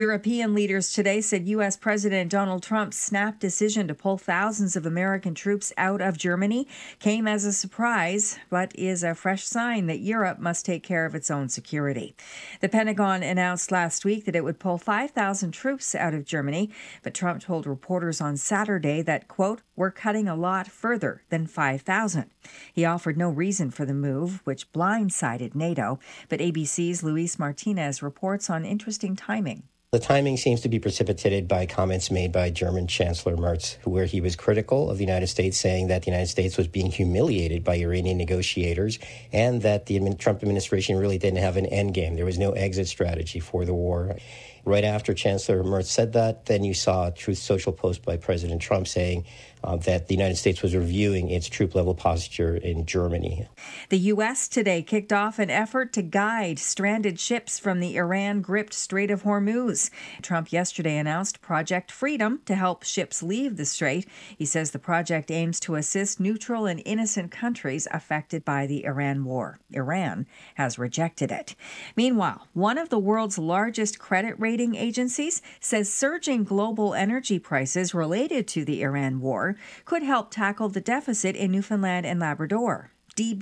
European leaders today said U.S. President Donald Trump's snap decision to pull thousands of American troops out of Germany came as a surprise, but is a fresh sign that Europe must take care of its own security. The Pentagon announced last week that it would pull 5,000 troops out of Germany, but Trump told reporters on Saturday that, quote, "we're cutting a lot further than 5,000. He offered no reason for the move, which blindsided NATO, but ABC's Luis Martinez reports on interesting timing. The timing seems to be precipitated by comments made by German Chancellor Merz, where he was critical of the United States, saying that the United States was being humiliated by Iranian negotiators and that the Trump administration really didn't have an end game. There was no exit strategy for the war. Right after Chancellor Merz said that, then you saw a Truth Social post by President Trump saying that the United States was reviewing its troop-level posture in Germany. The U.S. today kicked off an effort to guide stranded ships from the Iran-gripped Strait of Hormuz. Trump yesterday announced Project Freedom to help ships leave the strait. He says the project aims to assist neutral and innocent countries affected by the Iran war. Iran has rejected it. Meanwhile, one of the world's largest credit rating agencies says surging global energy prices related to the Iran war could help tackle the deficit in Newfoundland and Labrador.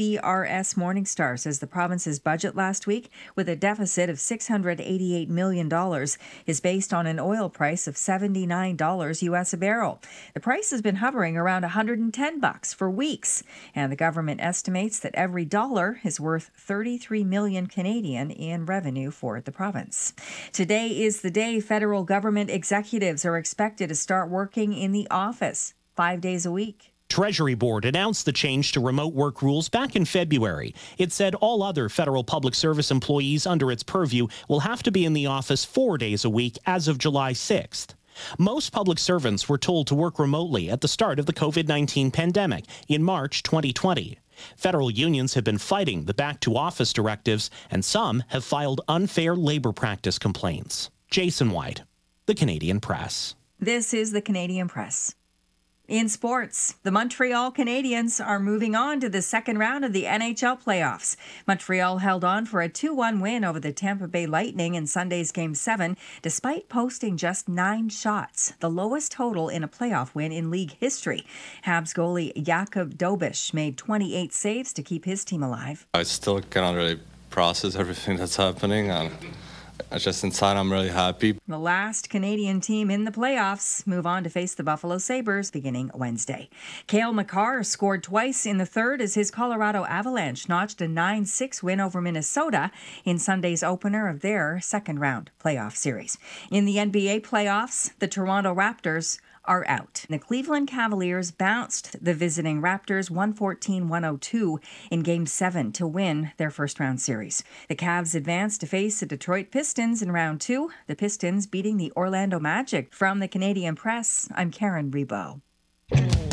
DBRS Morningstar says the province's budget last week, with a deficit of $688 million, is based on an oil price of $79 US a barrel. The price has been hovering around $110 for weeks, and the government estimates that every dollar is worth 33 million Canadian in revenue for the province. Today is the day federal government executives are expected to start working in the office 5 days a week. Treasury Board announced the change to remote work rules back in February. It said all other federal public service employees under its purview will have to be in the office 4 days a week as of July 6th. Most public servants were told to work remotely at the start of the COVID-19 pandemic in March 2020. Federal unions have been fighting the back-to-office directives, and some have filed unfair labor practice complaints. Jason White, The Canadian Press. This is The Canadian Press. In sports, the Montreal Canadiens are moving on to the second round of the NHL playoffs. Montreal held on for a 2-1 win over the Tampa Bay Lightning in Sunday's Game 7, despite posting just 9 shots, the lowest total in a playoff win in league history. Habs goalie Jakub Dobeš made 28 saves to keep his team alive. I still cannot really process everything that's happening, and just inside, I'm really happy. The last Canadian team in the playoffs move on to face the Buffalo Sabres beginning Wednesday. Cale Makar scored twice in the third as his Colorado Avalanche notched a 9-6 win over Minnesota in Sunday's opener of their second-round playoff series. In the NBA playoffs, the Toronto Raptors are out. The Cleveland Cavaliers bounced the visiting Raptors 114-102 in Game 7 to win their first-round series. The Cavs advanced to face the Detroit Pistons in Round 2, the Pistons beating the Orlando Magic. From the Canadian Press, I'm Karen Rebo.